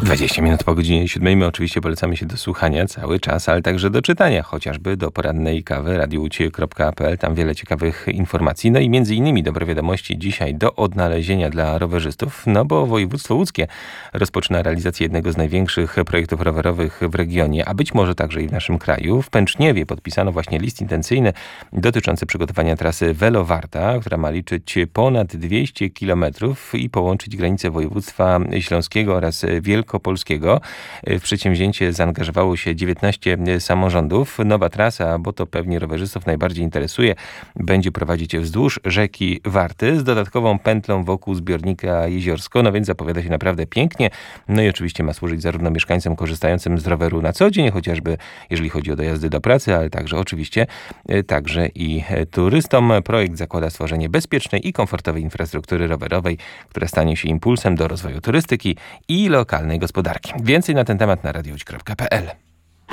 20 minut po godzinie 7. My oczywiście polecamy się do słuchania cały czas, ale także do czytania, chociażby do porannej kawy radioucie.pl. Tam wiele ciekawych informacji. No i między innymi dobre wiadomości dzisiaj do odnalezienia dla rowerzystów, no bo województwo łódzkie rozpoczyna realizację jednego z największych projektów rowerowych w regionie, a być może także i w naszym kraju. W Pęczniewie podpisano właśnie list intencyjny dotyczący przygotowania trasy Velowarta, która ma liczyć ponad 200 kilometrów i połączyć granice województwa śląskiego oraz wielkopolskiego. W przedsięwzięcie zaangażowało się 19 samorządów. Nowa trasa, bo to pewnie rowerzystów najbardziej interesuje, będzie prowadzić wzdłuż rzeki Warty z dodatkową pętlą wokół zbiornika Jeziorsko, no więc zapowiada się naprawdę pięknie. No i oczywiście ma służyć zarówno mieszkańcom korzystającym z roweru na co dzień, chociażby jeżeli chodzi o dojazdy do pracy, ale także oczywiście także i turystom. Projekt zakłada stworzenie bezpiecznej i komfortowej infrastruktury rowerowej, która stanie się impulsem do rozwoju turystyki i lokalnej gospodarki. Więcej na ten temat na radiouć.pl.